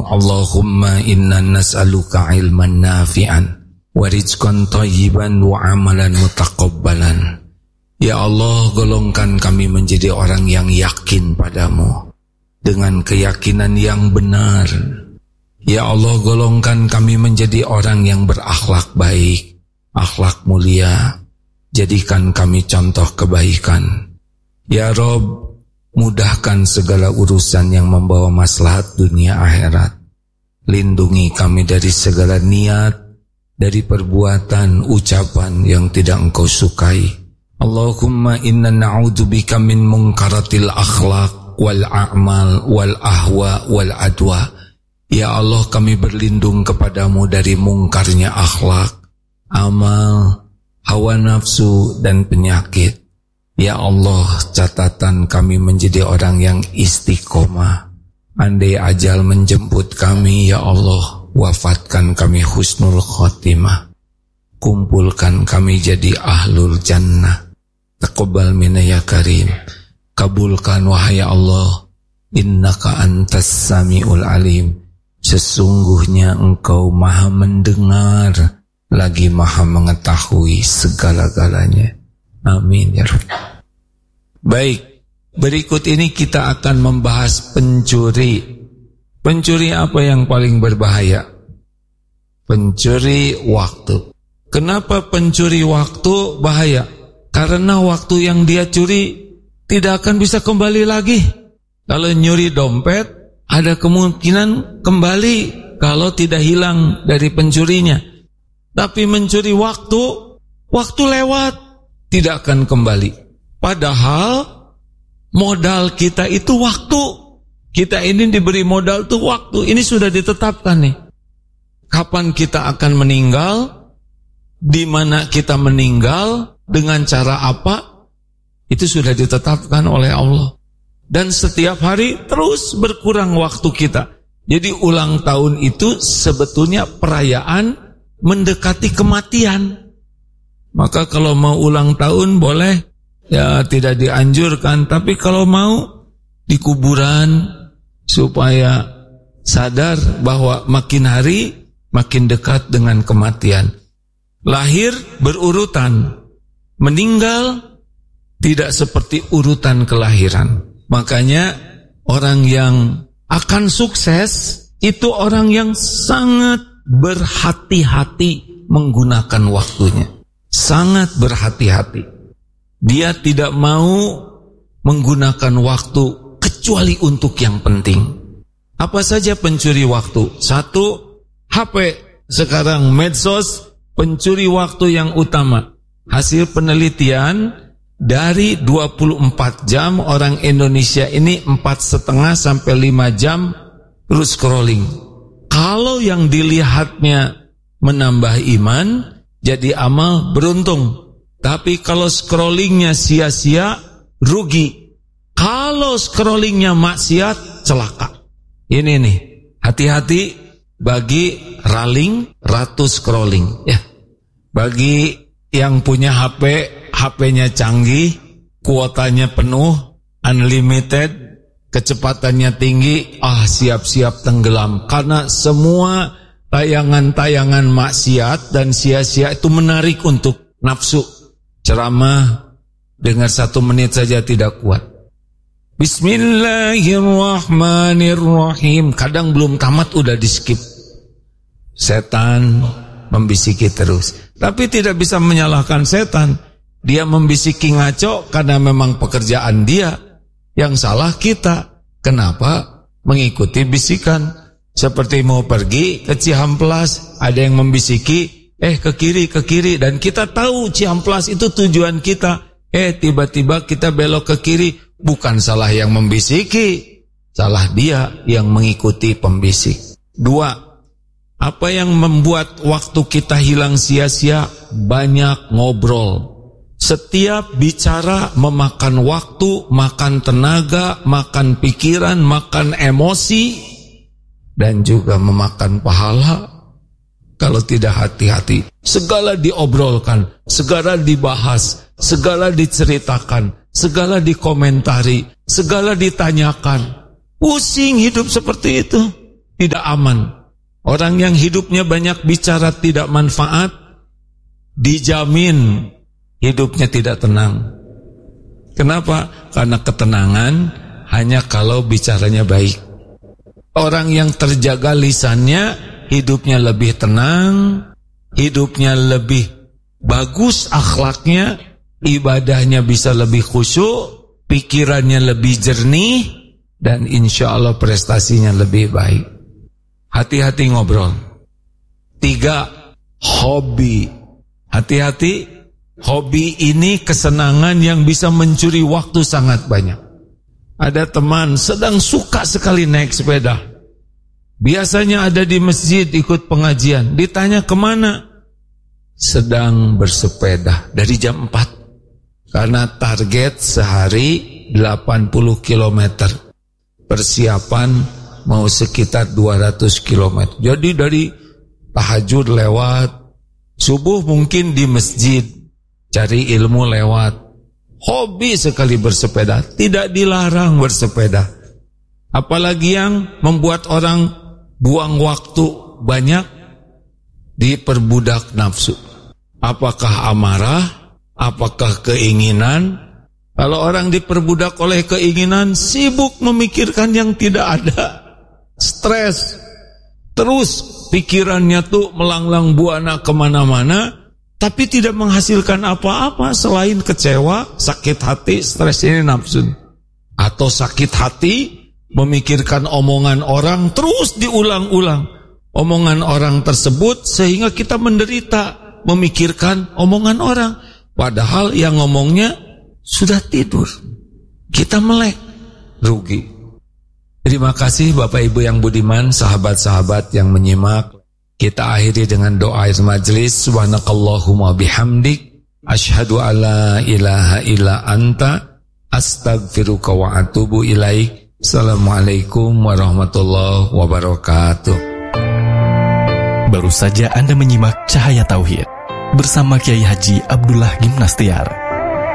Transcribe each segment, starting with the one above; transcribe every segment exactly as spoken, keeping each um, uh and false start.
Allahumma inna nas'aluka ilman nafi'an wa rizqan thayyiban wa amalan mutaqabbalan. Ya Allah, golongkan kami menjadi orang yang yakin padamu dengan keyakinan yang benar. Ya Allah, golongkan kami menjadi orang yang berakhlak baik, akhlak mulia. Jadikan kami contoh kebaikan. Ya Rob, mudahkan segala urusan yang membawa maslahat dunia akhirat. Lindungi kami dari segala niat, dari perbuatan, ucapan yang tidak Engkau sukai. Allahumma inna na'udzubika min munkaratil akhlaq wal a'mal wal ahwa wal adwa. Ya Allah, kami berlindung kepadamu dari mungkarnya akhlak, amal, hawa nafsu dan penyakit. Ya Allah, catatan kami menjadi orang yang istiqomah. Andai ajal menjemput kami, ya Allah, wafatkan kami husnul khotimah. Kumpulkan kami jadi ahlul jannah. Taqabbal minna ya karim. Kabulkan wahai Allah, innaka antas samiul alim. Sesungguhnya Engkau maha mendengar lagi maha mengetahui segala-galanya. Amin ya Rabb. Baik, berikut ini kita akan membahas pencuri. Pencuri apa yang paling berbahaya? Pencuri waktu. Kenapa pencuri waktu bahaya? Karena waktu yang dia curi tidak akan bisa kembali lagi. Kalau nyuri dompet, ada kemungkinan kembali kalau tidak hilang dari pencurinya. Tapi mencuri waktu, waktu lewat, tidak akan kembali. Padahal modal kita itu waktu. Kita ini diberi modal itu waktu. Ini sudah ditetapkan nih. Kapan kita akan meninggal, di mana kita meninggal, dengan cara apa, itu sudah ditetapkan oleh Allah. Dan setiap hari terus berkurang waktu kita. Jadi ulang tahun itu sebetulnya perayaan mendekati kematian. Maka kalau mau ulang tahun boleh, ya tidak dianjurkan. Tapi kalau mau di kuburan, supaya sadar bahwa makin hari makin dekat dengan kematian. Lahir berurutan, meninggal tidak seperti urutan kelahiran. Makanya orang yang akan sukses itu orang yang sangat berhati-hati menggunakan waktunya. Sangat berhati-hati. Dia tidak mau menggunakan waktu kecuali untuk yang penting. Apa saja pencuri waktu? Satu, H P. Sekarang medsos pencuri waktu yang utama. Hasil penelitian, dari dua puluh empat jam orang Indonesia ini empat setengah sampai lima jam terus scrolling. Kalau yang dilihatnya menambah iman, jadi amal, beruntung. Tapi kalau scrollingnya sia-sia, rugi. Kalau scrollingnya maksiat, celaka. Ini nih, hati-hati bagi raling, ratu scrolling. Ya, bagi yang punya H P, H P-nya canggih, kuotanya penuh, unlimited, kecepatannya tinggi, ah siap-siap tenggelam. Karena semua tayangan-tayangan maksiat dan sia-sia itu menarik untuk nafsu. Ceramah dengar satu menit saja tidak kuat. Bismillahirrahmanirrahim. Kadang belum tamat udah di skip. Setan membisiki terus. Tapi tidak bisa menyalahkan setan. Dia membisiki ngaco karena memang pekerjaan dia. Yang salah kita. Kenapa? Mengikuti bisikan. Seperti mau pergi ke Cihamplas, ada yang membisiki, eh ke kiri, ke kiri. Dan kita tahu Cihamplas itu tujuan kita. Eh tiba-tiba kita belok ke kiri. Bukan salah yang membisiki, salah dia yang mengikuti pembisik. Dua, apa yang membuat waktu kita hilang sia-sia? Banyak ngobrol. Setiap bicara memakan waktu, makan tenaga, makan pikiran, makan emosi, dan juga memakan pahala. Kalau tidak hati-hati, segala diobrolkan, segala dibahas, segala diceritakan, segala dikomentari, segala ditanyakan. Pusing hidup seperti itu. tidak aman. Orang yang hidupnya banyak bicara tidak manfaat, dijamin hidupnya tidak tenang. Kenapa? Karena ketenangan hanya kalau bicaranya baik. Orang yang terjaga lisannya, hidupnya lebih tenang, hidupnya lebih bagus akhlaknya, ibadahnya bisa lebih khusyuk, pikirannya lebih jernih, dan insya Allah prestasinya lebih baik. Hati-hati ngobrol. Tiga, hobi. Hati-hati, hobi ini kesenangan yang bisa mencuri waktu sangat banyak. Ada teman sedang suka sekali naik sepeda. Biasanya ada di masjid ikut pengajian. Ditanya kemana? Sedang bersepeda dari jam empat. Karena target sehari delapan puluh kilometer. Persiapan mau sekitar dua ratus kilometer. Jadi dari tahajud lewat, subuh mungkin di masjid, cari ilmu lewat. Hobi sekali bersepeda, tidak dilarang bersepeda. Apalagi yang membuat orang buang waktu banyak, diperbudak nafsu. Apakah amarah, apakah keinginan? Kalau orang diperbudak oleh keinginan, sibuk memikirkan yang tidak ada. Stres, terus pikirannya tuh melanglang buana kemana-mana, tapi tidak menghasilkan apa-apa selain kecewa, sakit hati, stres. Ini nafsu. Atau sakit hati memikirkan omongan orang, terus diulang-ulang omongan orang tersebut, sehingga kita menderita memikirkan omongan orang, padahal yang ngomongnya sudah tidur. Kita melek, rugi. Terima kasih Bapak Ibu yang budiman, sahabat-sahabat yang menyimak. Kita akhiri dengan doa majelis. Subhanakallahumma bihamdik, asyhadu alla ilaha illa anta, astaghfiruka wa atubu ilaik. Assalamualaikum warahmatullahi wabarakatuh. Baru saja Anda menyimak Cahaya Tauhid bersama Kiai Haji Abdullah Gimnastiar.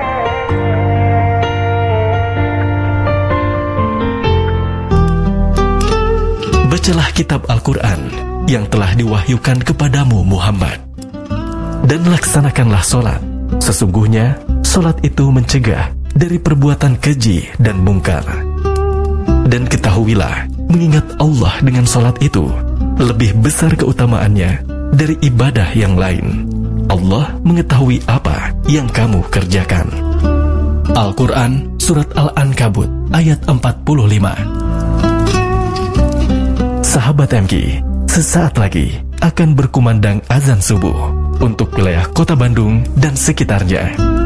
Bacalah kitab Al-Quran yang telah diwahyukan kepadamu Muhammad, dan laksanakanlah solat. Sesungguhnya solat itu mencegah dari perbuatan keji dan mungkar. Dan ketahuilah, mengingat Allah dengan solat itu lebih besar keutamaannya dari ibadah yang lain. Allah mengetahui apa yang kamu kerjakan. Al-Quran Surat Al-Ankabut ayat empat puluh lima. Sahabat M K, sesaat lagi akan berkumandang azan subuh untuk wilayah Kota Bandung dan sekitarnya.